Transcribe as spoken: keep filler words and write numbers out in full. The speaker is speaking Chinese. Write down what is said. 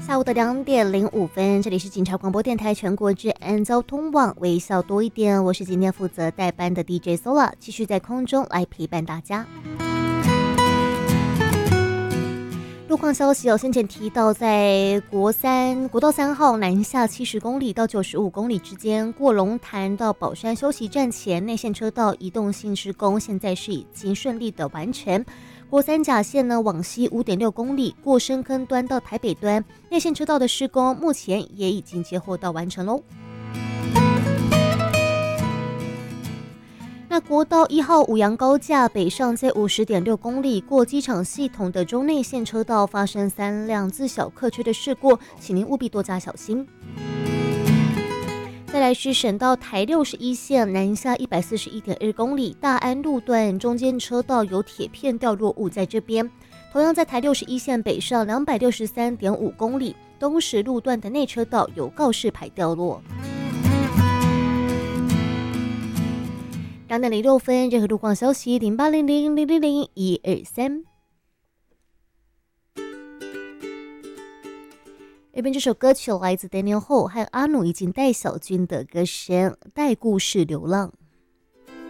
下午的两点零五分，这里是警察广播电台全国治安交通网，微笑多一点，我是今天负责代班的 D J Sola， 继续在空中来陪伴大家。路况消息哦，先前提到，在国三国道三号南下七十公里到九十五公里之间，过龙潭到宝山休息站前内线车道移动性施工，现在是已经顺利的完成。国三甲线呢往西 五点六公里，过深坑端到台北端内线车道的施工，目前也已经接获到完成喽。那国道一号五杨高架北上在 五十点六公里，过机场系统的中内线车道发生三辆自小客车的事故，请您务必多加小心。再来是省道台六十一线南下 一百四十一点二公里，大安路段中间车道有铁片掉落物在这边。同样在台六十一线北上 两百六十三点五公里，东石路段的内车道有告示牌掉落。两点零六分，任何路况消息零八零零零零零一二三。这边这首歌曲来自 Daniel Ho 和阿努以及戴小军的歌声《带故事流浪》。